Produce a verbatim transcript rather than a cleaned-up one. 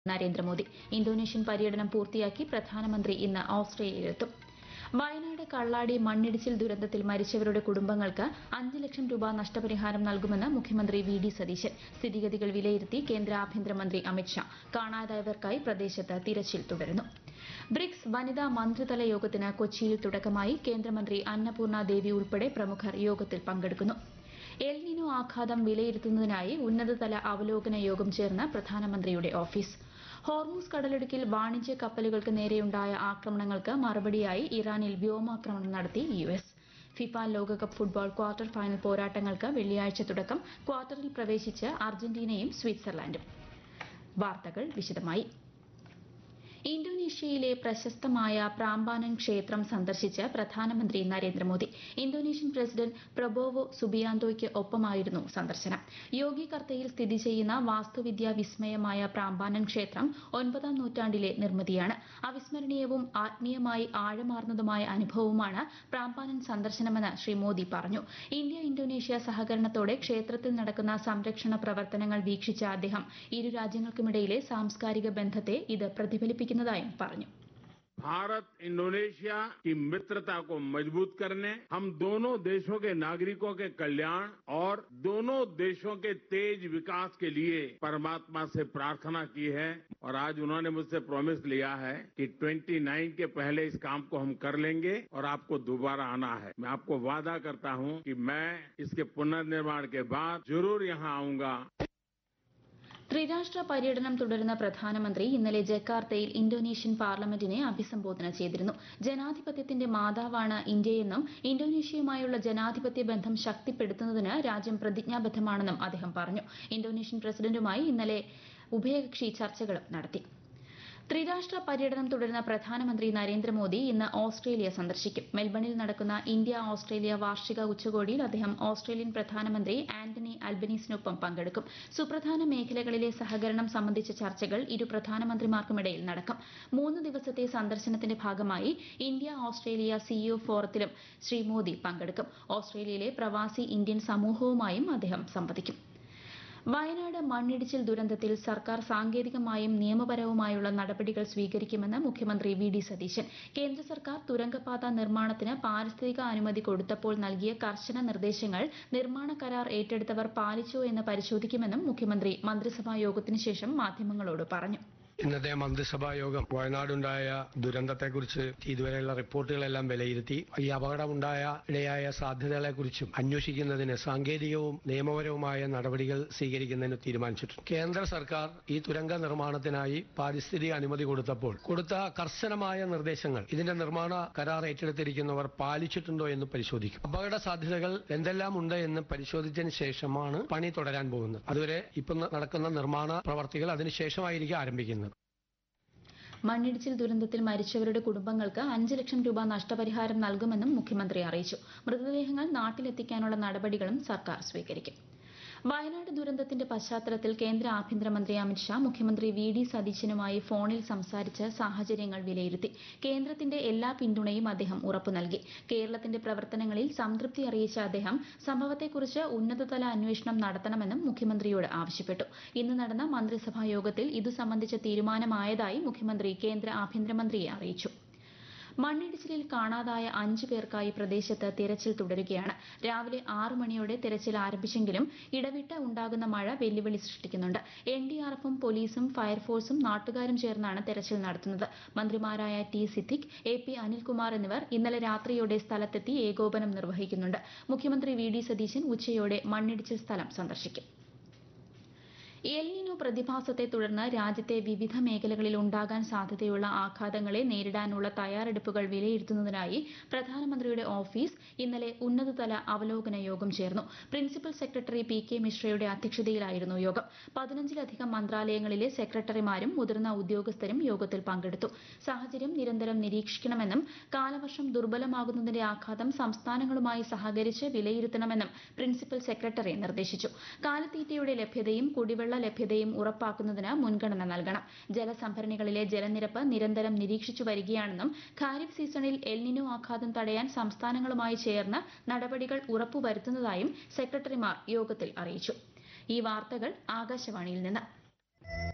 Narendra Modi Indonesian പര്യടനം പൂർത്തിയാക്കി പ്രധാനമന്ത്രി ഇന്ന് ഓസ്ട്രേലിയയിലെത്തും. വയനാട് കള്ളാടി മണ്ണിടിച്ചിൽ ദുരന്തത്തിൽ മരിച്ചവരുടെ കുടുംബങ്ങൾക്ക് അഞ്ച് ലക്ഷം രൂപ നഷ്ടപരിഹാരം നൽകുമെന്ന് മുഖ്യമന്ത്രി വി ഡി സതീശൻ. സ്ഥിതിഗതികൾ വിലയിരുത്തി കേന്ദ്ര ആഭ്യന്തരമന്ത്രി അമിത്ഷാ. കാണാതായവർക്കായി പ്രദേശത്ത് തിരച്ചിൽ തുടരുന്നു. ബ്രിക്സ് വനിതാ മന്ത്രിതല യോഗത്തിന് കൊച്ചിയിൽ തുടക്കമായി. കേന്ദ്രമന്ത്രി അന്നപൂർണ ദേവി ഉൾപ്പെടെ പ്രമുഖർ യോഗത്തിൽ പങ്കെടുക്കുന്നു. എൽ നിനോ ആഘാതം വിലയിരുത്തുന്നതിനായി ഉന്നതതല അവലോകന യോഗം ചേർന്ന് പ്രധാനമന്ത്രിയുടെ ഓഫീസ്. ഹോർമൂസ് കടലിടുക്കിൽ വാണിജ്യ കപ്പലുകൾക്ക് നേരെയുണ്ടായ ആക്രമണങ്ങൾക്ക് മറുപടിയായി ഇറാനിൽ വ്യോമാക്രമണം നടത്തി യു എസ്. ഫിഫ ലോകകപ്പ് ഫുട്ബോൾ ക്വാർട്ടർ ഫൈനൽ പോരാട്ടങ്ങൾക്ക് വെള്ളിയാഴ്ച തുടക്കം. ക്വാർട്ടറിൽ പ്രവേശിച്ച് അർജന്റീനയും സ്വിറ്റ്സർലൻഡും. വാർത്തകൾ വിശദമായി. ഇന്തോനേഷ്യയിലെ പ്രശസ്തമായ പ്രാമ്പാനൻ ക്ഷേത്രം സന്ദർശിച്ച് പ്രധാനമന്ത്രി നരേന്ദ്രമോദി. ഇന്തോനേഷ്യൻ പ്രസിഡന്റ് പ്രബോവോ സുബിയാന്തോയ്ക്ക് ഒപ്പമായിരുന്നു സന്ദർശനം. യോഗി-കർത്തയിൽ സ്ഥിതി ചെയ്യുന്ന വാസ്തുവിദ്യാ വിസ്മയമായ പ്രാമ്പാനൻ ക്ഷേത്രം ഒൻപതാം നൂറ്റാണ്ടിലെ നിർമ്മിതിയാണ്. അവിസ്മരണീയവും ആത്മീയമായി ആഴമാർന്നതുമായ അനുഭവമാണ് പ്രാമ്പാനൻ സന്ദർശനമെന്ന് ശ്രീ മോദി പറഞ്ഞു. ഇന്ത്യ ഇന്തോനേഷ്യ സഹകരണത്തോടെ ക്ഷേത്രത്തിൽ നടക്കുന്ന സംരക്ഷണ പ്രവർത്തനങ്ങൾ വീക്ഷിച്ച അദ്ദേഹം ഇരു രാജ്യങ്ങൾക്കുമിടയിലെ സാംസ്കാരിക ബന്ധത്തെ ഇത് പ്രതിഫലിപ്പിക്കുന്നതായും പറഞ്ഞു. भारत इंडोनेशिया की मित्रता को मजबूत करने, हम दोनों देशों के नागरिकों के कल्याण और दोनों देशों के तेज विकास के लिए परमात्मा से प्रार्थना की है और आज उन्होंने मुझसे प्रॉमिस लिया है कि उनतीस के पहले इस काम को हम कर लेंगे और आपको दोबारा आना है. मैं आपको वादा करता हूं कि मैं इसके पुनर्निर्माण के बाद जरूर यहां आऊंगा. ത്രിരാഷ്ട്ര പര്യടനം തുടരുന്ന പ്രധാനമന്ത്രി ഇന്നലെ ജക്കാർത്തയിൽ ഇന്തോനേഷ്യൻ പാർലമെന്റിനെ അഭിസംബോധന ചെയ്തിരുന്നു. ജനാധിപത്യത്തിന്റെ മാതാവാണ് ഇന്ത്യയെന്നും ഇന്തോനേഷ്യയുമായുള്ള ജനാധിപത്യ ബന്ധം ശക്തിപ്പെടുത്തുന്നതിന് രാജ്യം പ്രതിജ്ഞാബദ്ധമാണെന്നും അദ്ദേഹം പറഞ്ഞു. ഇന്തോനേഷ്യൻ പ്രസിഡന്റുമായി ഇന്നലെ ഉഭയകക്ഷി ചർച്ചകളും നടത്തി. ത്രിരാഷ്ട്ര പര്യടനം തുടരുന്ന പ്രധാനമന്ത്രി നരേന്ദ്രമോദി ഇന്ന് ഓസ്ട്രേലിയ സന്ദർശിക്കും. മെൽബണിൽ നടക്കുന്ന ഇന്ത്യ ഓസ്ട്രേലിയ വാർഷിക ഉച്ചകോടിയിൽ അദ്ദേഹം ഓസ്ട്രേലിയൻ പ്രധാനമന്ത്രി ആന്റണി അൽബനീസിനൊപ്പം പങ്കെടുക്കും. സുപ്രധാന മേഖലകളിലെ സഹകരണം സംബന്ധിച്ച ചർച്ചകൾ ഇരു പ്രധാനമന്ത്രിമാർക്കുമിടയിൽ നടക്കും. മൂന്ന് ദിവസത്തെ സന്ദർശനത്തിന്റെ ഭാഗമായി India Australia CEO ഫോറത്തിലും Shri Modi പങ്കെടുക്കും. ഓസ്ട്രേലിയയിലെ പ്രവാസി ഇന്ത്യൻ സമൂഹവുമായും അദ്ദേഹം സംവദിക്കും. വയനാട് മണ്ണിടിച്ചിൽ ദുരന്തത്തിൽ സർക്കാർ സാങ്കേതികമായും നിയമപരവുമായുള്ള നടപടികൾ സ്വീകരിക്കുമെന്ന് മുഖ്യമന്ത്രി വി ഡി സതീശൻ. കേന്ദ്ര സർക്കാർ തുരങ്കപാത നിർമ്മാണത്തിന് പാരിസ്ഥിതിക അനുമതി കൊടുത്തപ്പോൾ നൽകിയ കർശന നിർദ്ദേശങ്ങൾ നിർമ്മാണ കരാർ ഏറ്റെടുത്തവർ പാലിച്ചോ എന്ന് പരിശോധിക്കുമെന്നും മുഖ്യമന്ത്രി മന്ത്രിസഭാ യോഗത്തിനു ശേഷം മാധ്യമങ്ങളോട് പറഞ്ഞു. ഇന്നത്തെ മന്ത്രിസഭാ യോഗം വയനാടുണ്ടായ ദുരന്തത്തെക്കുറിച്ച് ഇതുവരെയുള്ള റിപ്പോർട്ടുകളെല്ലാം വിലയിരുത്തി ഈ അപകടമുണ്ടായ ഇടയായ സാധ്യതകളെക്കുറിച്ചും അന്വേഷിക്കുന്നതിന് സാങ്കേതികവും നിയമപരവുമായ നടപടികൾ സ്വീകരിക്കുന്നതിന് തീരുമാനിച്ചിട്ടുണ്ട്. കേന്ദ്ര സർക്കാർ ഈ തുരങ്ക നിർമ്മാണത്തിനായി പാരിസ്ഥിതിക അനുമതി കൊടുത്തപ്പോൾ കൊടുത്ത കർശനമായ നിർദ്ദേശങ്ങൾ ഇതിന്റെ നിർമ്മാണ കരാർ ഏറ്റെടുത്തിരിക്കുന്നവർ പാലിച്ചിട്ടുണ്ടോ എന്ന് പരിശോധിക്കും. അപകട സാധ്യതകൾ എന്തെല്ലാം ഉണ്ട് എന്ന് പരിശോധിച്ചതിന് ശേഷമാണ് പണി തുടരാൻ പോകുന്നത്. അതുവരെ ഇപ്പം നടക്കുന്ന നിർമ്മാണ പ്രവർത്തികൾ അതിനുശേഷമായിരിക്കും ആരംഭിക്കുന്നത്. മണ്ണിടിച്ചിൽ ദുരന്തത്തിൽ മരിച്ചവരുടെ കുടുംബങ്ങൾക്ക് അഞ്ച് ലക്ഷം രൂപ നഷ്ടപരിഹാരം നൽകുമെന്നും മുഖ്യമന്ത്രി അറിയിച്ചു. മൃതദേഹങ്ങൾ നാട്ടിലെത്തിക്കാനുള്ള നടപടികളും സർക്കാർ സ്വീകരിക്കും. വയനാട് ദുരന്തത്തിന്റെ പശ്ചാത്തലത്തിൽ കേന്ദ്ര ആഭ്യന്തരമന്ത്രി അമിത്ഷാ മുഖ്യമന്ത്രി വി ഡി സതീശനുമായി ഫോണിൽ സംസാരിച്ച് സാഹചര്യങ്ങൾ വിലയിരുത്തി. കേന്ദ്രത്തിന്റെ എല്ലാ പിന്തുണയും അദ്ദേഹം ഉറപ്പു നൽകി. കേരളത്തിന്റെ പ്രവർത്തനങ്ങളിൽ സംതൃപ്തി അറിയിച്ച അദ്ദേഹം സംഭവത്തെക്കുറിച്ച് ഉന്നതതല അന്വേഷണം നടത്തണമെന്നും മുഖ്യമന്ത്രിയോട് ആവശ്യപ്പെട്ടു. ഇന്ന് നടന്ന മന്ത്രിസഭാ യോഗത്തിൽ ഇതു സംബന്ധിച്ച തീരുമാനമായതായി മുഖ്യമന്ത്രി കേന്ദ്ര ആഭ്യന്തരമന്ത്രിയെ അറിയിച്ചു. മണ്ണിടിച്ചിലിൽ കാണാതായ അഞ്ചു പേർക്കായി പ്രദേശത്ത് തിരച്ചിൽ തുടരുകയാണ്. രാവിലെ ആറു മണിയോടെ തിരച്ചിൽ ആരംഭിച്ചെങ്കിലും ഇടവിട്ട് ഉണ്ടാകുന്ന മഴ വെല്ലുവിളി സൃഷ്ടിക്കുന്നുണ്ട്. എൻ ഡി ആർ എഫും പോലീസും ഫയർഫോഴ്സും നാട്ടുകാരും ചേർന്നാണ് തെരച്ചിൽ നടത്തുന്നത്. മന്ത്രിമാരായ T Siddique, A P Anilkumar എന്നിവർ ഇന്നലെ രാത്രിയോടെ സ്ഥലത്തെത്തി ഏകോപനം നിർവഹിക്കുന്നുണ്ട്. മുഖ്യമന്ത്രി വി ഡി സതീശൻ ഉച്ചയോടെ മണ്ണിടിച്ചിൽ സ്ഥലം സന്ദർശിക്കും. എൽ നിനോ പ്രതിഭാസത്തെ തുടർന്ന് രാജ്യത്തെ വിവിധ മേഖലകളിൽ ഉണ്ടാകാൻ സാധ്യതയുള്ള ആഘാതങ്ങളെ നേരിടാനുള്ള തയ്യാറെടുപ്പുകൾ വിലയിരുത്തുന്നതിനായി പ്രധാനമന്ത്രിയുടെ ഓഫീസ് ഇന്നലെ ഉന്നതതല അവലോകന യോഗം ചേർന്നു. പ്രിൻസിപ്പൽ സെക്രട്ടറി പി കെ മിശ്രയുടെ അധ്യക്ഷതയിലായിരുന്നു യോഗം. പതിനഞ്ചിലധികം മന്ത്രാലയങ്ങളിലെ സെക്രട്ടറിമാരും മുതിർന്ന ഉദ്യോഗസ്ഥരും യോഗത്തിൽ പങ്കെടുത്തു. സാഹചര്യം നിരന്തരം നിരീക്ഷിക്കണമെന്നും കാലവർഷം ദുർബലമാകുന്നതിന്റെ ആഘാതം സംസ്ഥാനങ്ങളുമായി സഹകരിച്ച് വിലയിരുത്തണമെന്നും പ്രിൻസിപ്പൽ സെക്രട്ടറി നിർദ്ദേശിച്ചു. കാലിത്തീറ്റയുടെ ലഭ്യതയും കുടിവെള്ള ലഭ്യതയും ഉറപ്പാക്കുന്നതിന് മുൻഗണന നൽകണം. ജലസംഭരണികളിലെ ജലനിരപ്പ് നിരന്തരം നിരീക്ഷിച്ചു വരികയാണെന്നും ഖാരിഫ് സീസണിൽ എൽ നിനോ ആഘാതം തടയാൻ സംസ്ഥാനങ്ങളുമായി ചേർന്ന് നടപടികൾ ഉറപ്പുവരുത്തുന്നതായും സെക്രട്ടറിമാർ യോഗത്തിൽ അറിയിച്ചു. ഈ വാർത്തകൾ ആകാശവാണിയിൽ നിന്ന്.